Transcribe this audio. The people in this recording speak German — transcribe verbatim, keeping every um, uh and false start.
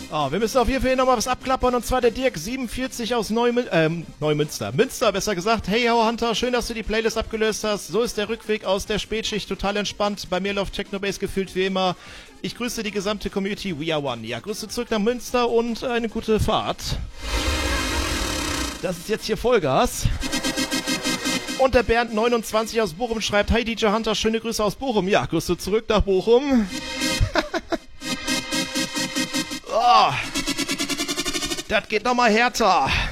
Oh, wir müssen auf jeden Fall nochmal was abklappern, und zwar der Dirk siebenundvierzig aus Neumün ähm, Neumünster. Münster, besser gesagt. Hey, How Hunter, schön, dass du die Playlist abgelöst hast. So ist der Rückweg aus der Spätschicht total entspannt. Bei mir läuft Technobase gefühlt wie immer. Ich grüße die gesamte Community. We are one. Ja, Grüße zurück nach Münster und eine gute Fahrt. Das ist jetzt hier Vollgas. Und der Bernd neunundzwanzig aus Bochum schreibt: Hi D J Hunter, schöne Grüße aus Bochum. Ja, Grüße zurück nach Bochum. Oh, das geht nochmal härter.